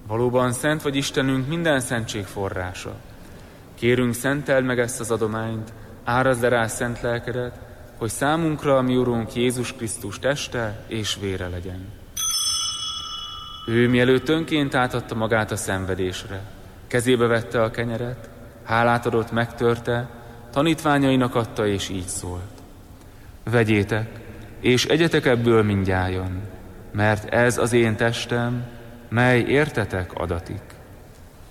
Valóban szent vagy Istenünk, minden szentség forrása. Kérünk, szenteld meg ezt az adományt, árazd le rá szent lelkedet, hogy számunkra a mi Urunk Jézus Krisztus teste és vére legyen. Ő mielőtt önként átadta magát a szenvedésre, kezébe vette a kenyeret, hálát adott, megtörte, tanítványainak adta, és így szólt. Vegyétek, és egyetek ebből mindnyájan, mert ez az én testem, mely értetek adatik.